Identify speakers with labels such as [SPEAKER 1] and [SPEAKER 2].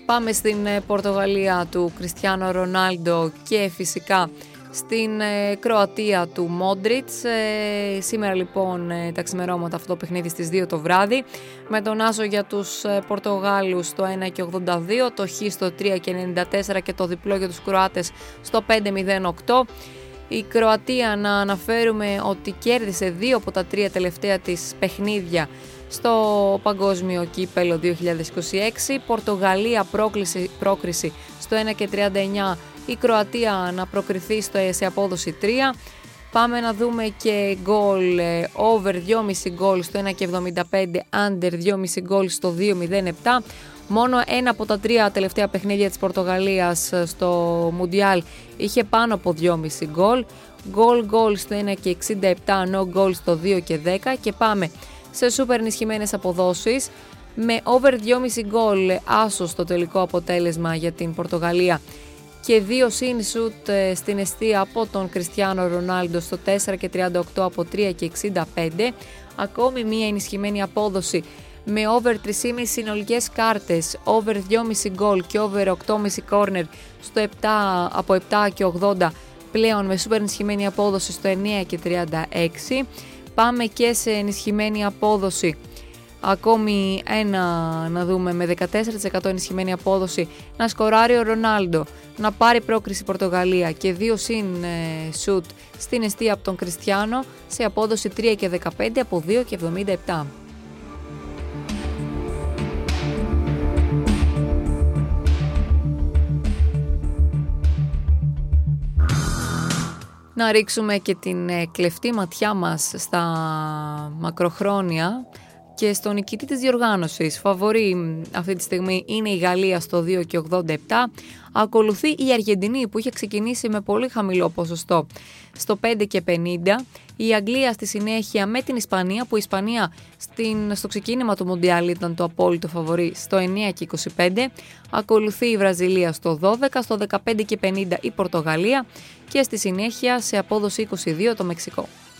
[SPEAKER 1] Πάμε στην Πορτογαλία του Κριστιάνο Ρονάλντο και φυσικά στην Κροατία του Μόντριτς. Σήμερα λοιπόν τα ξημερώματα αυτό το παιχνίδι στις 2 το βράδυ, με τον άσο για τους Πορτογάλους στο 1,82, το χ στο 3,94 και το διπλό για τους Κροάτες στο 5,08. Η Κροατία, να αναφέρουμε ότι κέρδισε 2 από τα 3 τελευταία της παιχνίδια στο Παγκόσμιο Κύπελλο 2026. Πορτογαλία πρόκριση στο 1,39, η Κροατία να προκριθεί σε απόδοση 3. Πάμε να δούμε και γκολ, over 2,5 γκολ στο 1,75, under 2,5 γκολ στο 2,07. Μόνο ένα από τα 3 τελευταία παιχνίδια της Πορτογαλίας στο Μουντιάλ είχε πάνω από 2,5 γκολ. Γκολ στο 1,67, no γκολ στο 2,10. Και πάμε σε σούπερ ενισχυμένες αποδόσεις με over 2,5 γκολ, άσο στο τελικό αποτέλεσμα για την Πορτογαλία και 2 συν σουτ στην εστία από τον Κριστιάνο Ρονάλντο στο 4,38 από 3,65. Ακόμη μία ενισχυμένη απόδοση με over 3,5 συνολικές κάρτες, over 2,5 γκολ και over 8,5 κόρνερ στο 7 από 7,80, πλέον με σούπερ ενισχυμένη απόδοση στο 9,36. Πάμε και σε ενισχυμένη απόδοση, ακόμη ένα να δούμε, με 14% ενισχυμένη απόδοση, να σκοράρει ο Ρονάλντο, να πάρει πρόκριση Πορτογαλία και 2 συν σουτ στην εστία από τον Κριστιάνο σε απόδοση 3,15 από 2,77. Να ρίξουμε και την κλεφτή ματιά μας στα μακροχρόνια και στον νικητή της διοργάνωσης. Φαβορί αυτή τη στιγμή είναι η Γαλλία στο 2,87. Ακολουθεί η Αργεντινή που είχε ξεκινήσει με πολύ χαμηλό ποσοστό στο 5,50. Η Αγγλία στη συνέχεια με την Ισπανία, που η Ισπανία στο ξεκίνημα του Μουντιάλ ήταν το απόλυτο φαβορί, στο 9,25. Ακολουθεί η Βραζιλία στο 12, στο 15,50 η Πορτογαλία και στη συνέχεια σε απόδοση 22 το Μεξικό.